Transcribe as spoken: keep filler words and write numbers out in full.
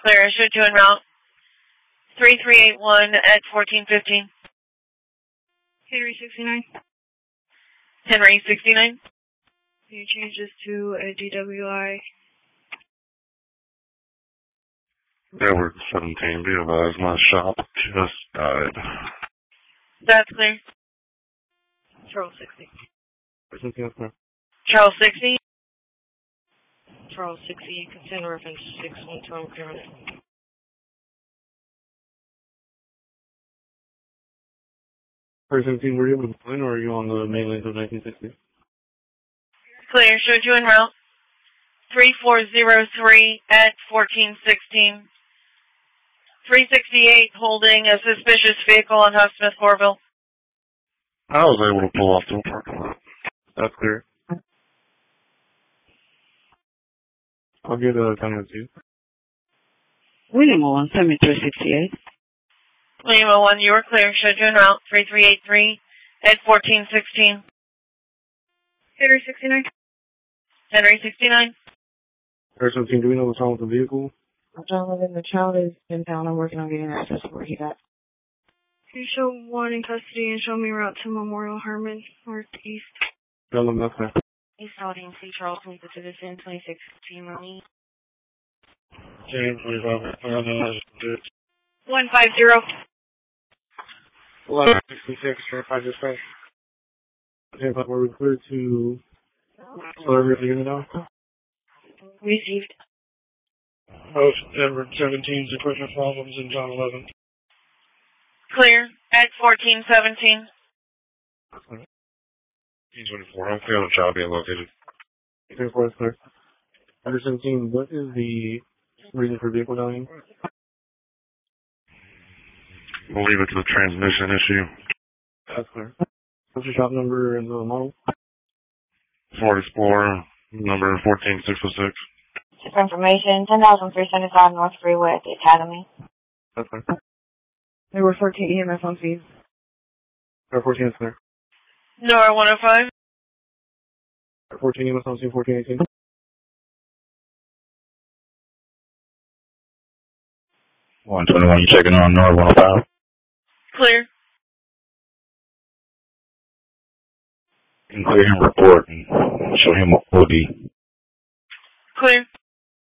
Clear, I showed you en route. three three eight one at fourteen fifteen. Henry sixty-nine. Henry sixty-nine. Can you change this to a D W I? Edward seventeen, be advised, my shop just died. That's clear. Charles sixty. Charles sixty. Charles sixty, consent reference six one two, I'm clearing it. seventeen, were you able to find, or are you on the main link of nineteen sixty? Clear, showed you en route. three four zero three at fourteen sixteen. three sixty-eight holding a suspicious vehicle on Huff Smith Corville. I was able to pull off to a parking lot. That's clear. I'll get a time two. William one, seventy-three sixty-eight. William one, you were clear. Showed you en route. three three eight three at fourteen sixteen. Henry sixty-nine. Henry sixty-nine. Henry seventeen, do we know what's wrong with the vehicle? I'm trying to the child is in town. I'm working on getting access to where he's at. Can you show one in custody and show me route to Memorial Herman, northeast? Tell them that's fine. East Holding C. Charles, the citizen, twenty-six G Money. James, twenty-five, one five zero. eleven sixty-six, verified dispatch. Okay, but we're clear to deliver the unit now? Received. Host Edward seventeen's equipment problems in John eleven. Clear at fourteen seventeen. P twenty-four, I'm clear on the child being located. twenty-four is clear. Henry seventeen, what is the reason for vehicle dying? We'll leave it to the transmission issue. That's clear. What's your shop number and the model? Ford Explorer, number fourteen six oh six. For information, ten thousand three seventy-five North Freeway at the Academy. That's clear. There were fourteen E M S on fees. Air fourteen is clear. Nora one oh five. Air fourteen, E M S on scene, fourteen eighteen. one twenty-one, you checking on Nora one oh five? Clear. You can clear him report and show him O D. Clear.